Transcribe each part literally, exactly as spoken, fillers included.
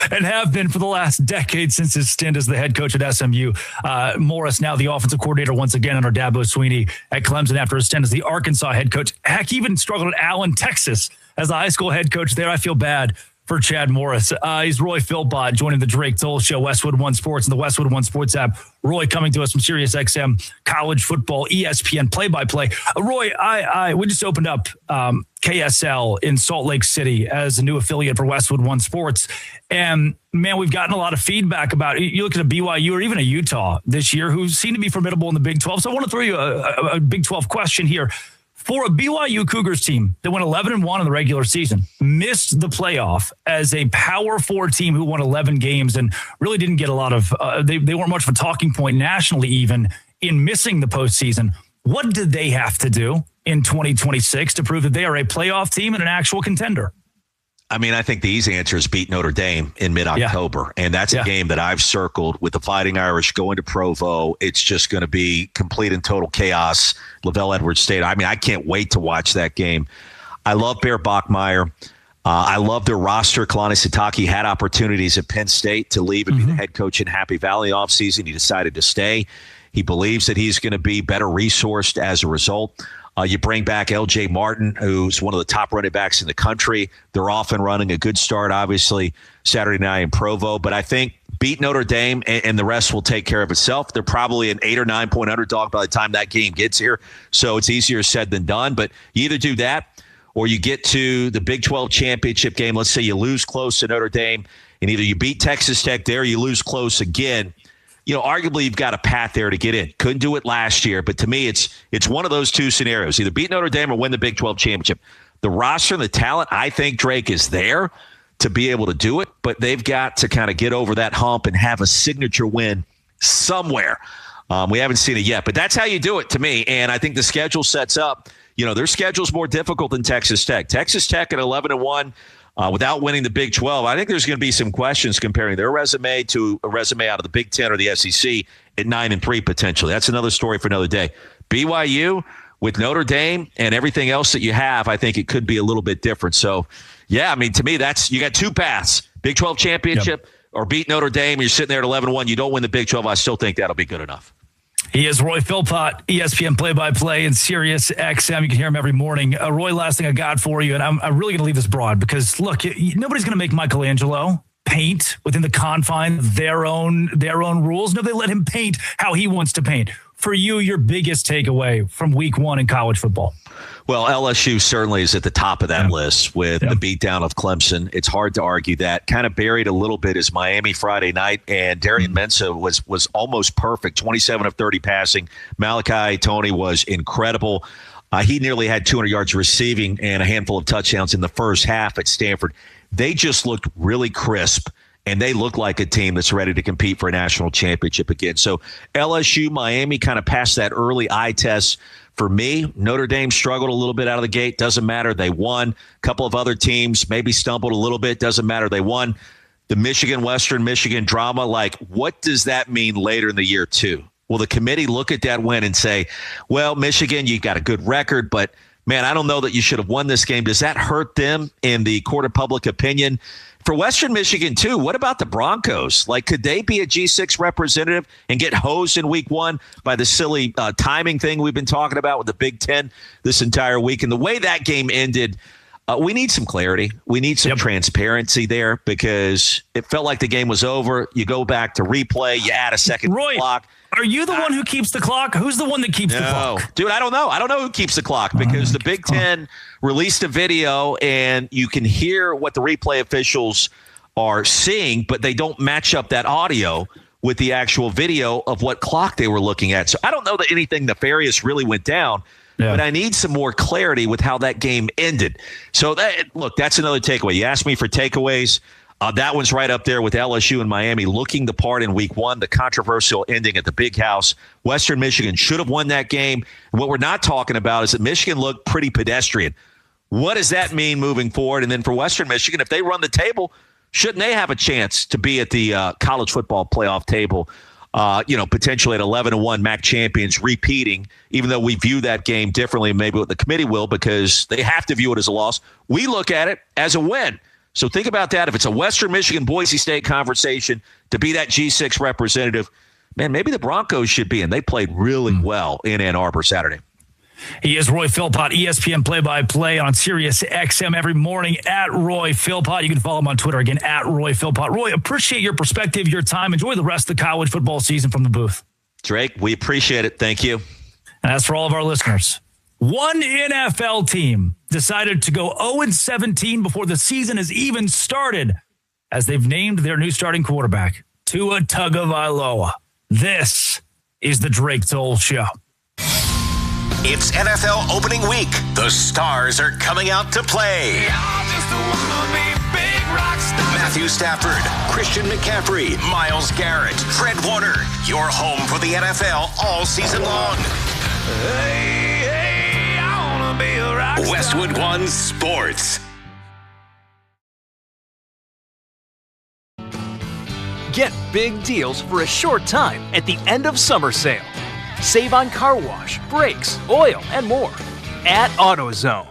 And have been for the last decade since his stint as the head coach at S M U. Uh, Morris, now the offensive coordinator once again under Dabo Swinney at Clemson after his stint as the Arkansas head coach. Heck, even struggled at Allen, Texas as the high school head coach there. I feel bad for Chad Morris. Uh, he's Roy Philpott joining the Drake Toll Show, Westwood One Sports, and the Westwood One Sports app. Roy coming to us from Sirius X M, college football, E S P N, play-by-play. Uh, Roy, I, I we just opened up um, K S L in Salt Lake City as a new affiliate for Westwood One Sports. And, man, we've gotten a lot of feedback about it. You look at a B Y U or even a Utah this year who seem to be formidable in the Big twelve. So I want to throw you a, a, a Big twelve question here. For a B Y U Cougars team that went eleven and one in the regular season, missed the playoff as a Power Four team who won eleven games and really didn't get a lot of uh, they, they weren't much of a talking point nationally even in missing the postseason. What did they have to do in twenty twenty-six to prove that they are a playoff team and an actual contender? I mean, I think the easy answer is beat Notre Dame in mid-October. Yeah. And that's a yeah. game that I've circled with the Fighting Irish going to Provo. It's just going to be complete and total chaos. Lavelle Edwards State. I mean, I can't wait to watch that game. I love Bear Bachmeier. Uh, I love their roster. Kalani Sitake had opportunities at Penn State to leave and mm-hmm. be the head coach in Happy Valley offseason. He decided to stay. He believes that he's going to be better resourced as a result. Uh, you bring back L J Martin, who's one of the top running backs in the country. They're off and running. A good start, obviously, Saturday night in Provo. But I think beat Notre Dame, and, and the rest will take care of itself. They're probably an eight or nine point underdog by the time that game gets here. So it's easier said than done. But you either do that or you get to the Big twelve championship game. Let's say you lose close to Notre Dame, and either you beat Texas Tech there or you lose close again. You know, arguably you've got a path there to get in. Couldn't do it last year, but to me, it's it's one of those two scenarios: either beat Notre Dame or win the Big twelve championship. The roster and the talent, I think Drake is there to be able to do it, but they've got to kind of get over that hump and have a signature win somewhere. Um, we haven't seen it yet, but that's how you do it to me. And I think the schedule sets up. You know, their schedule's more difficult than Texas Tech. Texas Tech at eleven and one. Uh, without winning the Big twelve, I think there's going to be some questions comparing their resume to a resume out of the Big Ten or the S E C at nine and three potentially. That's another story for another day. B Y U with Notre Dame and everything else that you have, I think it could be a little bit different. So, yeah, I mean, to me, that's you got two paths: Big twelve championship yep. or beat Notre Dame. You're sitting there at eleven and one. You don't win the Big twelve. I still think that'll be good enough. He is Roy Philpott, E S P N play-by-play and Sirius X M. You can hear him every morning. Uh, Roy, last thing I got for you, and I'm, I'm really going to leave this broad because, look, you, nobody's going to make Michelangelo paint within the confines of their own, their own rules. No, they let him paint how he wants to paint. For you, your biggest takeaway from week one in college football? Well, L S U certainly is at the top of that yeah. list with yeah. the beatdown of Clemson. It's hard to argue that. Kind of buried a little bit is Miami Friday night, and Darian mm-hmm. Mensah was was almost perfect, twenty-seven of thirty passing. Malachi Tony was incredible. Uh, he nearly had two hundred yards receiving and a handful of touchdowns in the first half at Stanford. They just looked really crisp, and they look like a team that's ready to compete for a national championship again. So L S U, Miami kind of passed that early eye test. For me, Notre Dame struggled a little bit out of the gate. Doesn't matter. They won. A couple of other teams maybe stumbled a little bit. Doesn't matter. They won. The Michigan, Western Michigan drama, like, what does that mean later in the year, too? Will the committee look at that win and say, well, Michigan, you got a good record, but, man, I don't know that you should have won this game. Does that hurt them in the court of public opinion? For Western Michigan, too, what about the Broncos? Like, could they be a G six representative and get hosed in week one by the silly uh, timing thing we've been talking about with the Big Ten this entire week? And the way that game ended, uh, we need some clarity. We need some yep. transparency there because it felt like the game was over. You go back to replay. You add a second Roy, clock. Are you the uh, one who keeps the clock? Who's the one that keeps no. the clock? Dude, I don't know. I don't know who keeps the clock because the Big Ten released a video and you can hear what the replay officials are seeing, but they don't match up that audio with the actual video of what clock they were looking at. So I don't know that anything nefarious really went down, yeah. but I need some more clarity with how that game ended. So that, look, that's another takeaway. You asked me for takeaways. Uh, that one's right up there with L S U and Miami looking the part in week one, the controversial ending at the Big House. Western Michigan should have won that game. And what we're not talking about is that Michigan looked pretty pedestrian. What does that mean moving forward? And then for Western Michigan, if they run the table, shouldn't they have a chance to be at the uh, college football playoff table, uh, you know, potentially at eleven and one M A C champions repeating, even though we view that game differently, maybe what the committee will, because they have to view it as a loss. We look at it as a win. So think about that. If it's a Western Michigan, Boise State conversation to be that G six representative, man, maybe the Broncos should be in. They played really mm. well in Ann Arbor Saturday. He is Roy Philpott, E S P N play-by-play on Sirius X M every morning at Roy Philpott. You can follow him on Twitter again at Roy Philpott. Roy, appreciate your perspective, your time. Enjoy the rest of the college football season from the booth. Drake, we appreciate it. Thank you. And as for all of our listeners, one N F L team decided to go oh and seventeen before the season has even started as they've named their new starting quarterback, Tua Tagovailoa. This is the Drake Toll Show. It's N F L opening week. The stars are coming out to play. Matthew Stafford, Christian McCaffrey, Myles Garrett, Fred Warner. Your home for the N F L all season long. Hey, hey, I wanna be a rock star. Westwood One Sports. Get big deals for a short time at the end of summer sale. Save on car wash, brakes, oil, and more at AutoZone.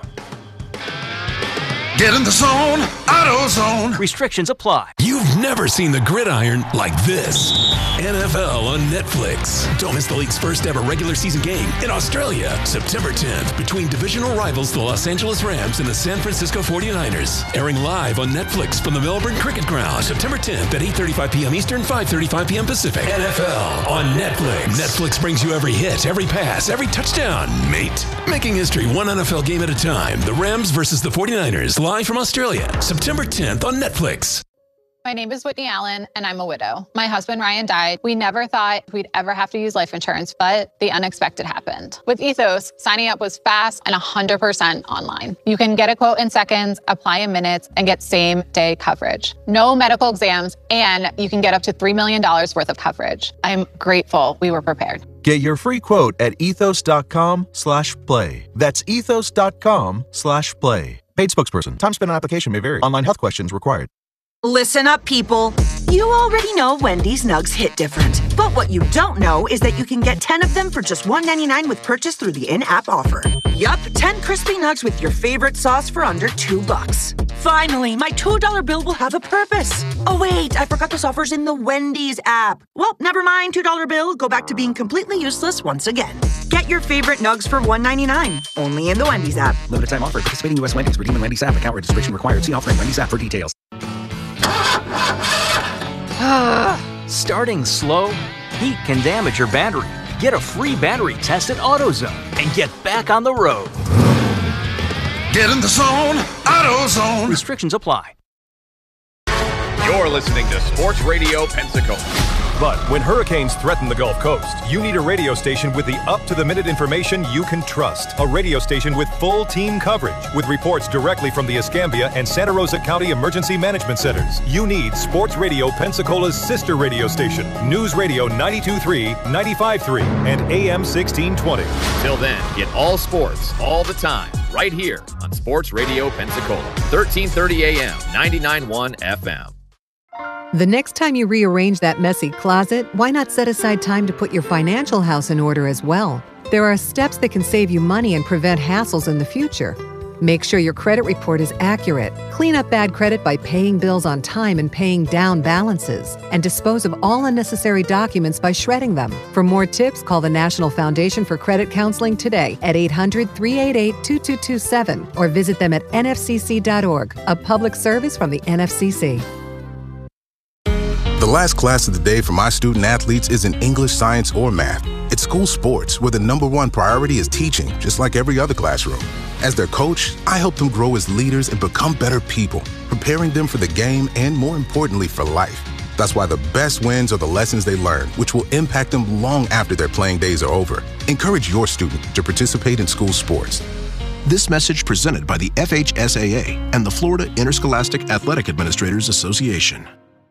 Get in the zone, AutoZone. Restrictions apply. You've never seen the gridiron like this. N F L on Netflix. Don't miss the league's first ever regular season game in Australia, September tenth, between divisional rivals the Los Angeles Rams and the San Francisco forty-niners. Airing live on Netflix from the Melbourne Cricket Ground, September tenth at eight thirty-five p.m. Eastern, five thirty-five p.m. Pacific. N F L on Netflix. Netflix brings you every hit, every pass, every touchdown, mate. Making history one N F L game at a time. The Rams versus the forty-niners, live from Australia, September tenth on Netflix. My name is Whitney Allen, and I'm a widow. My husband, Ryan, died. We never thought we'd ever have to use life insurance, but the unexpected happened. With Ethos, signing up was fast and one hundred percent online. You can get a quote in seconds, apply in minutes, and get same-day coverage. No medical exams, and you can get up to three million dollars worth of coverage. I'm grateful we were prepared. Get your free quote at ethos.com slash play. That's ethos.com slash play. Paid spokesperson. Time spent on application may vary. Online health questions required. Listen up, people. You already know Wendy's Nugs hit different. But what you don't know is that you can get ten of them for just one ninety-nine with purchase through the in-app offer. Yup, ten crispy nugs with your favorite sauce for under two bucks. Finally, my two dollar bill will have a purpose. Oh wait, I forgot this offer's in the Wendy's app. Well, never mind, two dollar bill. Go back to being completely useless once again. Get your favorite nugs for one ninety-nine. Only in the Wendy's app. Limited time offer. Participating U S Wendy's. Redeem in Wendy's app. Account registration required. See offer in Wendy's app for details. Starting slow? Heat can damage your battery. Get a free battery test at AutoZone and get back on the road. Get in the zone, AutoZone. Restrictions apply. You're listening to Sports Radio Pensacola. But when hurricanes threaten the Gulf Coast, you need a radio station with the up-to-the-minute information you can trust. A radio station with full team coverage, with reports directly from the Escambia and Santa Rosa County Emergency Management Centers. You need Sports Radio Pensacola's sister radio station, News Radio ninety-two point three, ninety-five point three, and A M sixteen twenty. Till then, get all sports, all the time, right here on Sports Radio Pensacola, thirteen thirty A M, ninety-nine point one F M. The next time you rearrange that messy closet, why not set aside time to put your financial house in order as well? There are steps that can save you money and prevent hassles in the future. Make sure your credit report is accurate. Clean up bad credit by paying bills on time and paying down balances. And dispose of all unnecessary documents by shredding them. For more tips, call the National Foundation for Credit Counseling today at eight hundred, three eight eight, two two two seven or visit them at N F C C dot org, a public service from the N F C C. The last class of the day for my student athletes isn't English, science, or math. It's school sports, where the number one priority is teaching, just like every other classroom. As their coach, I help them grow as leaders and become better people, preparing them for the game and, more importantly, for life. That's why the best wins are the lessons they learn, which will impact them long after their playing days are over. Encourage your student to participate in school sports. This message presented by the F H S A A and the Florida Interscholastic Athletic Administrators Association.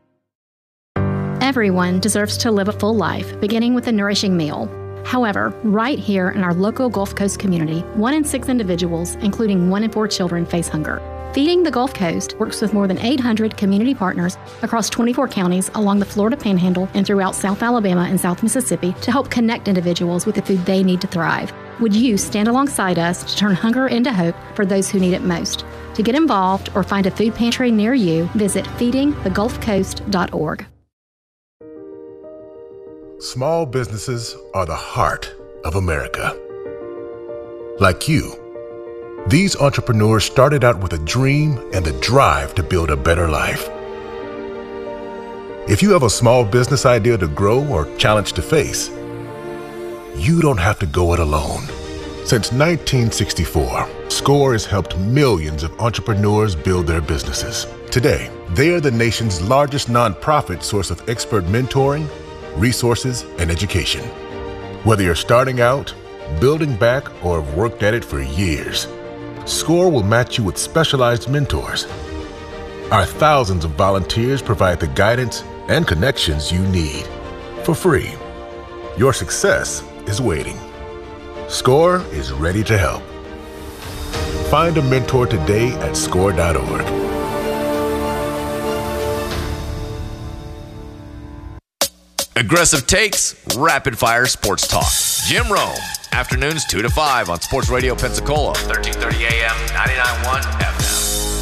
Everyone deserves to live a full life, beginning with a nourishing meal. However, right here in our local Gulf Coast community, one in six individuals, including one in four children, face hunger. Feeding the Gulf Coast works with more than eight hundred community partners across twenty-four counties along the Florida Panhandle and throughout South Alabama and South Mississippi to help connect individuals with the food they need to thrive. Would you stand alongside us to turn hunger into hope for those who need it most? To get involved or find a food pantry near you, visit feeding the gulf coast dot org. Small businesses are the heart of America. Like you, these entrepreneurs started out with a dream and the drive to build a better life. If you have a small business idea to grow or challenge to face, you don't have to go it alone. Since nineteen sixty-four, SCORE has helped millions of entrepreneurs build their businesses. Today, they are the nation's largest nonprofit source of expert mentoring, resources, and education. Whether you're starting out, building back, or have worked at it for years, SCORE will match you with specialized mentors. Our thousands of volunteers provide the guidance and connections you need for free. Your success is waiting. SCORE is ready to help. Find a mentor today at score dot org. Aggressive takes, rapid fire sports talk. Jim Rome, afternoons two to five on Sports Radio Pensacola, thirteen thirty A M, ninety-nine point one F M.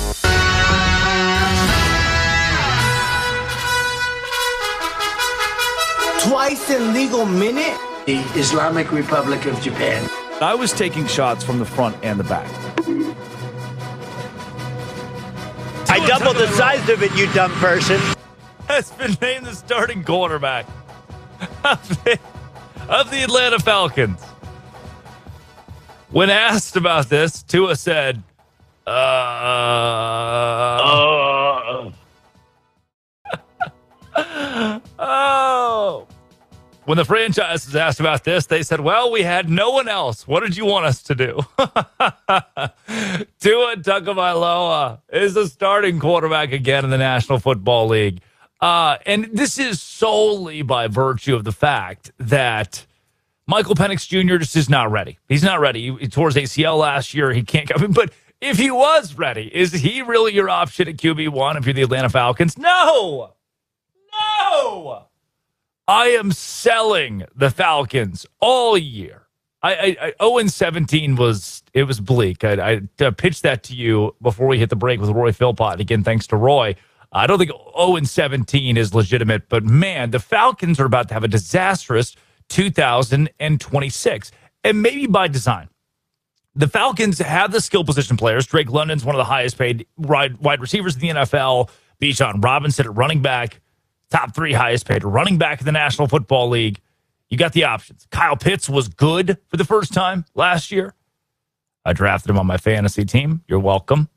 Twice in legal minute? The Islamic Republic of Japan. I was taking shots from the front and the back. I doubled the size of it, you dumb person. Has been named the starting quarterback of the, of the Atlanta Falcons. When asked about this, Tua said, uh... uh. oh... When the franchise was asked about this, they said, well, we had no one else. What did you want us to do? Tua Tagovailoa is the starting quarterback again in the National Football League. Uh, and this is solely by virtue of the fact that Michael Penix Junior just is not ready. He's not ready. He, he tore his A C L last year. He can't come in. But if he was ready, is he really your option at Q B one if you're the Atlanta Falcons? No! No! I am selling the Falcons all year. I, I, I oh and seventeen was it was bleak. I, I pitched that to you before we hit the break with Roy Philpott. Again, thanks to Roy. I don't think oh and seventeen is legitimate, but man, the Falcons are about to have a disastrous two thousand twenty-six, and maybe by design. The Falcons have the skill position players. Drake London's one of the highest paid wide receivers in the N F L. Bijan Robinson at running back. Top three highest paid running back in the National Football League. You got the options. Kyle Pitts was good for the first time last year. I drafted him on my fantasy team. You're welcome.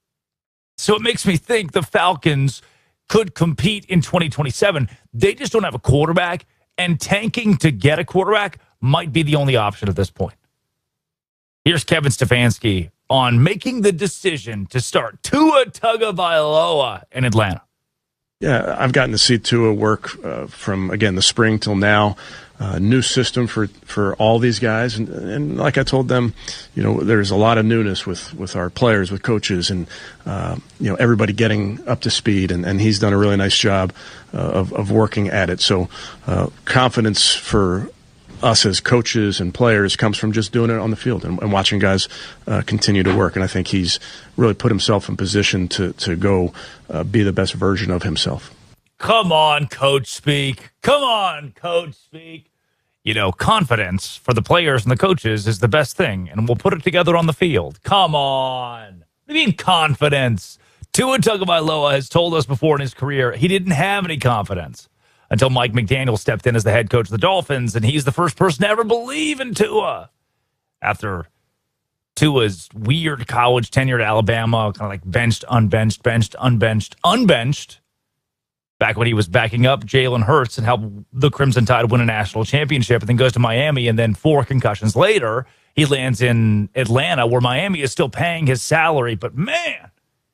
So it makes me think the Falcons could compete in twenty twenty-seven. They just don't have a quarterback, and tanking to get a quarterback might be the only option at this point. Here's Kevin Stefanski on making the decision to start Tua Tagovailoa in Atlanta. Yeah, I've gotten to see Tua work uh, from, again, the spring till now. Uh, new system for, for all these guys. And, and like I told them, you know, there's a lot of newness with, with our players, with coaches, and, uh, you know, everybody getting up to speed. And, and he's done a really nice job uh, of, of working at it. So uh, confidence for us as coaches and players comes from just doing it on the field and, and watching guys uh, continue to work. And I think he's really put himself in position to, to go uh, be the best version of himself. Come on, coach speak. Come on, coach speak. You know, confidence for the players and the coaches is the best thing, and we'll put it together on the field. Come on. What do you mean confidence? Tua Tagovailoa has told us before in his career he didn't have any confidence until Mike McDaniel stepped in as the head coach of the Dolphins, and he's the first person to ever believe in Tua. After Tua's weird college tenure at Alabama, kind of like benched, unbenched, benched, unbenched, unbenched, back when he was backing up Jalen Hurts and helped the Crimson Tide win a national championship, and then goes to Miami, and then four concussions later, he lands in Atlanta, where Miami is still paying his salary. But man,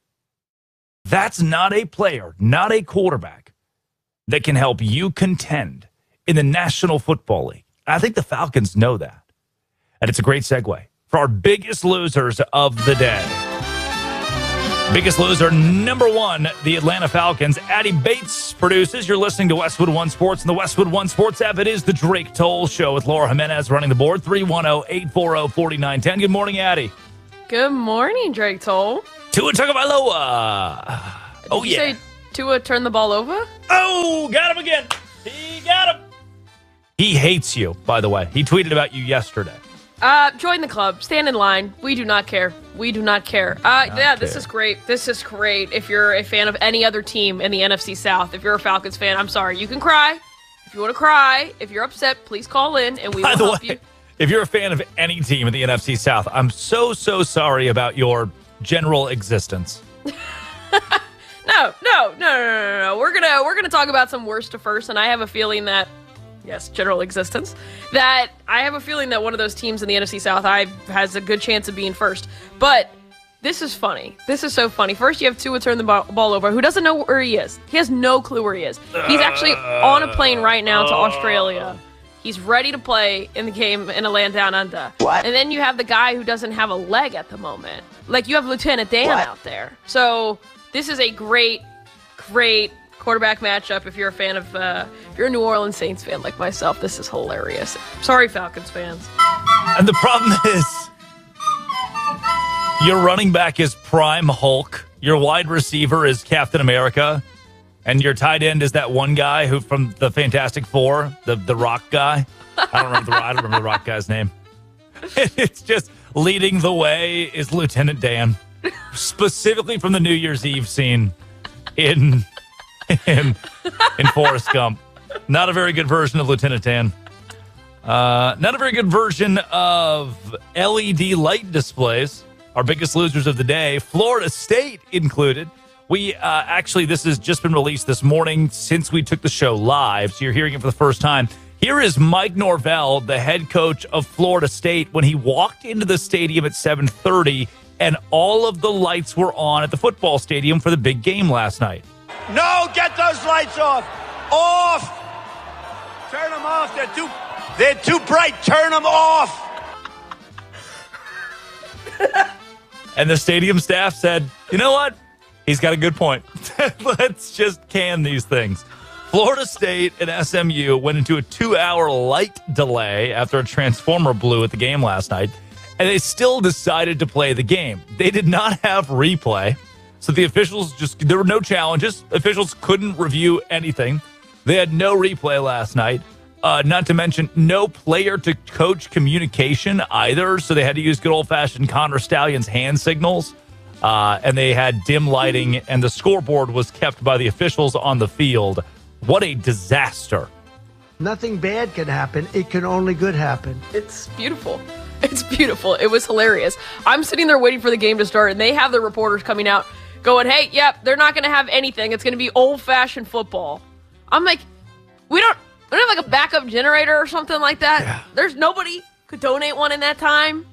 that's not a player, not a quarterback that can help you contend in the National Football League. I think the Falcons know that. And it's a great segue for our biggest losers of the day. Biggest loser, number one, the Atlanta Falcons. Addy Bates produces. You're listening to Westwood One Sports and the Westwood One Sports app. It is the Drake Toll Show with Laura Jimenez running the board. three one zero, eight four zero, four nine one zero. Good morning, Addy. Good morning, Drake Toll. Tua Tagovailoa. Oh, Did yeah. you say Tua turned the ball over? Oh, got him again. He got him. He hates you, by the way. He tweeted about you yesterday. Uh, join the club. Stand in line. We do not care. We do not care. Uh, Not yeah, this care. is great. This is great. If you're a fan of any other team in the N F C South, if you're a Falcons fan, I'm sorry. You can cry. If you want to cry, if you're upset, please call in and we By will the help way, you. if you're a fan of any team in the N F C South, I'm so, so sorry about your general existence. No, no, no, no, no, no. We're gonna we're gonna talk about some worst to first, and I have a feeling that yes, general existence. That I have a feeling that one of those teams in the N F C South I has a good chance of being first. But this is funny. This is so funny. First, you have Tua turn the ball, ball over, who doesn't know where he is. He has no clue where he is. He's actually on a plane right now to Australia. He's ready to play in the game in a land down under. What? And then you have the guy who doesn't have a leg at the moment. Like, you have Lieutenant Dan what? out there. So this is a great, great quarterback matchup. If you're a fan of, uh, if you're a New Orleans Saints fan like myself, this is hilarious. Sorry, Falcons fans. And the problem is, your running back is Prime Hulk, your wide receiver is Captain America, and your tight end is that one guy who from the Fantastic Four, the, the Rock guy. I don't remember the I don't remember the Rock guy's name. It's just leading the way is Lieutenant Dan, specifically from the New Year's Eve scene in in, in Forrest Gump. Not a very good version of Lieutenant Dan. Uh, not a very good version of L E D light displays. Our biggest losers of the day, Florida State included. We uh, actually, this has just been released this morning since we took the show live, so you're hearing it for the first time. Here is Mike Norvell, the head coach of Florida State, when he walked into the stadium at seven thirty, and all of the lights were on at the football stadium for the big game last night. No, get those lights off. Off. Turn them off. They're too, they're too bright. Turn them off. And the stadium staff said, you know what? He's got a good point. Let's just can these things. Florida State and S M U went into a two-hour light delay after a transformer blew at the game last night, and they still decided to play the game. They did not have replay, so the officials just, there were no challenges. Officials couldn't review anything. They had no replay last night. Uh, not to mention no player-to-coach communication either, so they had to use good old-fashioned Connor Stalions hand signals, uh, and they had dim lighting, and the scoreboard was kept by the officials on the field. What a disaster. Nothing bad can happen. It can only good happen. It's beautiful. It's beautiful. It was hilarious. I'm sitting there waiting for the game to start, and they have the reporters coming out going, hey, yep, they're not going to have anything. It's going to be old-fashioned football. I'm like, we don't... We don't have like a backup generator or something like that. Yeah. There's nobody could donate one in that time.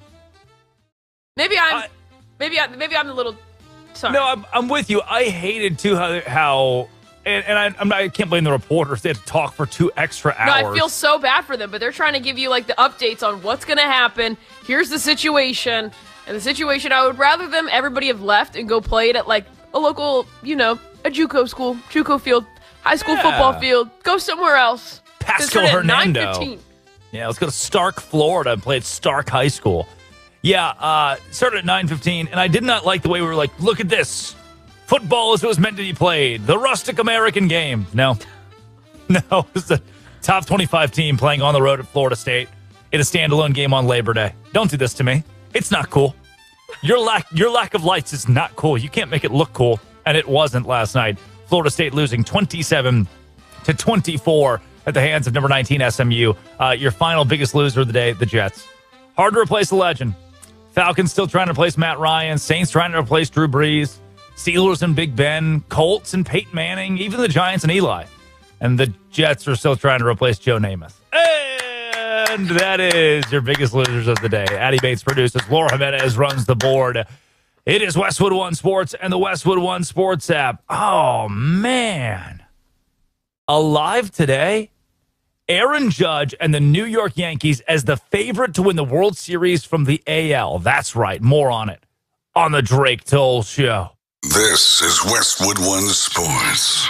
Maybe I'm, I, maybe I, maybe I'm a little. Sorry. No, I'm, I'm with you. I hated too how, how and, and I, I'm not, I can't blame the reporters. They had to talk for two extra hours. No, I feel so bad for them, but they're trying to give you like the updates on what's going to happen. Here's the situation, and the situation. I would rather them everybody have left and go play it at like a local, you know, a JUCO school, JUCO field, high school yeah. football field. Go somewhere else. Pascal Hernando. Yeah, let's go to Stark, Florida, and play at Stark High School. Yeah, uh, started at nine fifteen, and I did not like the way we were like, look at this. Football is what was meant to be played. The rustic American game. No. No, it's a top twenty-five team playing on the road at Florida State in a standalone game on Labor Day. Don't do this to me. It's not cool. Your lack, your lack of lights is not cool. You can't make it look cool, and it wasn't last night. Florida State losing twenty-seven to twenty-four at the hands of number nineteen S M U. Uh, your final biggest loser of the day, the Jets. Hard to replace the legend. Falcons still trying to replace Matt Ryan. Saints trying to replace Drew Brees. Steelers and Big Ben. Colts and Peyton Manning. Even the Giants and Eli. And the Jets are still trying to replace Joe Namath. And that is your biggest losers of the day. Addy Bates produces. Laura Jimenez runs the board. It is Westwood One Sports and the Westwood One Sports app. Oh, man. Alive today, Aaron Judge and the New York Yankees as the favorite to win the World Series from the A L. That's right. More on it on the Drake Toll Show. This is Westwood One Sports.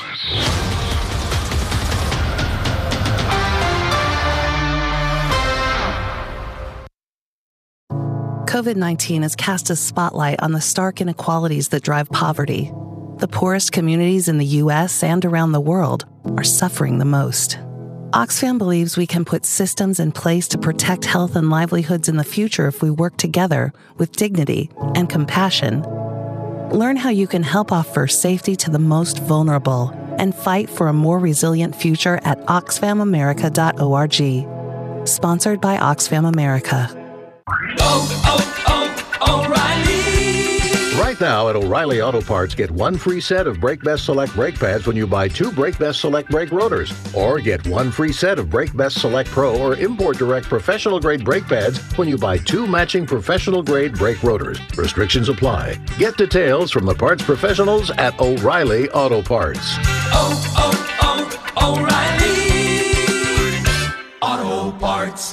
covid nineteen has cast a spotlight on the stark inequalities that drive poverty. The poorest communities in the U S and around the world are suffering the most. Oxfam believes we can put systems in place to protect health and livelihoods in the future if we work together with dignity and compassion. Learn how you can help offer safety to the most vulnerable and fight for a more resilient future at oxfam america dot org. Sponsored by Oxfam America. Oh, oh, oh, O'Reilly! Right now at O'Reilly Auto Parts, get one free set of Brake Best Select brake pads when you buy two Brake Best Select brake rotors. Or get one free set of Brake Best Select Pro or Import Direct professional grade brake pads when you buy two matching professional grade brake rotors. Restrictions apply. Get details from the parts professionals at O'Reilly Auto Parts. Oh, oh, oh, O'Reilly Auto Parts.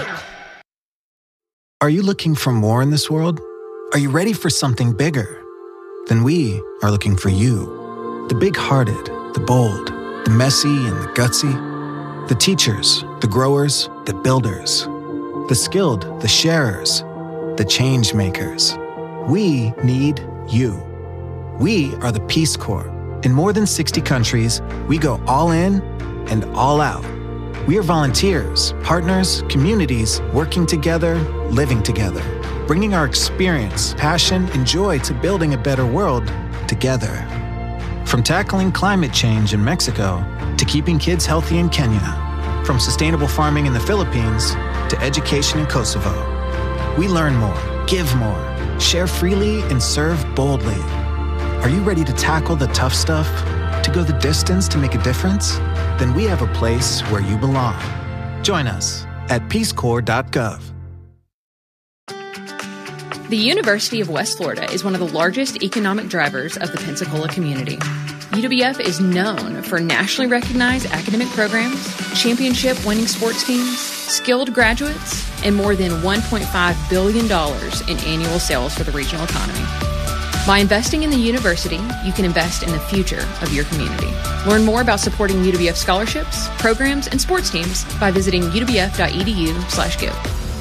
Are you looking for more in this world? Are you ready for something bigger? Then we are looking for you. The big-hearted, the bold, the messy and the gutsy. The teachers, the growers, the builders. The skilled, the sharers, the change makers. We need you. We are the Peace Corps. In more than sixty countries, we go all in and all out. We are volunteers, partners, communities, working together, living together, bringing our experience, passion, and joy to building a better world together. From tackling climate change in Mexico to keeping kids healthy in Kenya, from sustainable farming in the Philippines to education in Kosovo. We learn more, give more, share freely, and serve boldly. Are you ready to tackle the tough stuff? To go the distance to make a difference? Then we have a place where you belong. Join us at peace corps dot gov. The University of West Florida is one of the largest economic drivers of the Pensacola community. U W F is known for nationally recognized academic programs, championship-winning sports teams, skilled graduates, and more than one point five billion dollars in annual sales for the regional economy. By investing in the university, you can invest in the future of your community. Learn more about supporting U W F scholarships, programs, and sports teams by visiting u w f dot e d u slash give.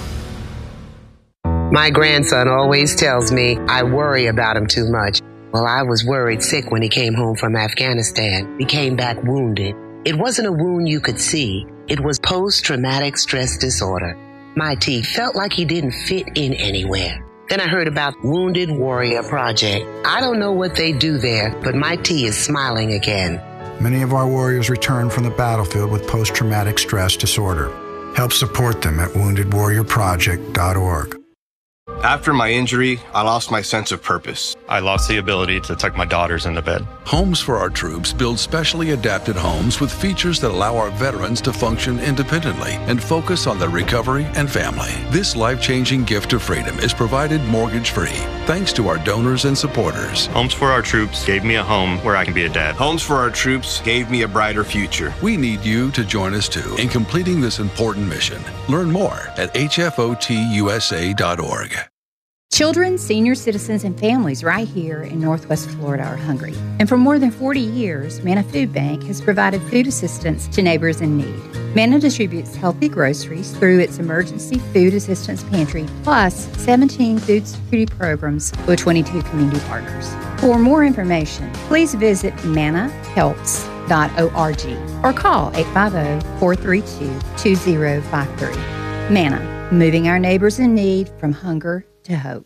My grandson always tells me I worry about him too much. Well, I was worried sick when he came home from Afghanistan. He came back wounded. It wasn't a wound you could see. It was post-traumatic stress disorder. My T felt like he didn't fit in anywhere. Then I heard about Wounded Warrior Project. I don't know what they do there, but my T is smiling again. Many of our warriors return from the battlefield with post-traumatic stress disorder. Help support them at wounded warrior project dot org. After my injury, I lost my sense of purpose. I lost the ability to tuck my daughters into bed. Homes for Our Troops build specially adapted homes with features that allow our veterans to function independently and focus on their recovery and family. This life-changing gift of freedom is provided mortgage-free thanks to our donors and supporters. Homes for Our Troops gave me a home where I can be a dad. Homes for Our Troops gave me a brighter future. We need you to join us too in completing this important mission. Learn more at h f o t u s a dot org. Children, senior citizens, and families right here in Northwest Florida are hungry. And for more than forty years, Manna Food Bank has provided food assistance to neighbors in need. Manna distributes healthy groceries through its emergency food assistance pantry, plus seventeen food security programs with twenty-two community partners. For more information, please visit manna helps dot org or call eight five zero, four three two, two zero five three. Manna, moving our neighbors in need from hunger to hope.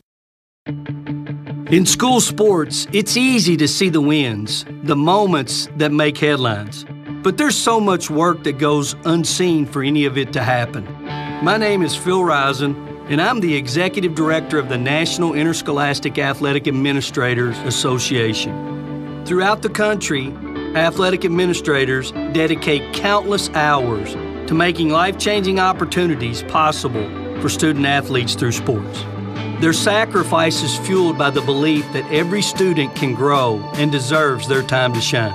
In school sports, it's easy to see the wins, the moments that make headlines. But there's so much work that goes unseen for any of it to happen. My name is Phil Risen, and I'm the Executive Director of the National Interscholastic Athletic Administrators Association. Throughout the country, athletic administrators dedicate countless hours to making life-changing opportunities possible for student athletes through sports. Their sacrifice is fueled by the belief that every student can grow and deserves their time to shine.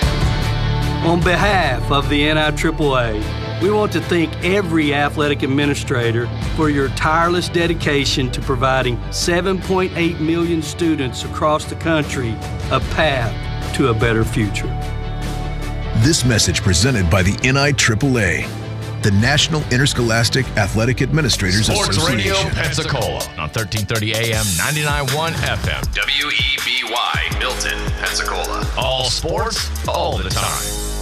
On behalf of the N I triple A, we want to thank every athletic administrator for your tireless dedication to providing seven point eight million students across the country a path to a better future. This message presented by the N I triple A. the National Interscholastic Athletic Administrators Sports Association. Radio Pensacola on thirteen thirty A M, ninety-nine point one F M. W E B Y, Milton, Pensacola. All sports, all the time.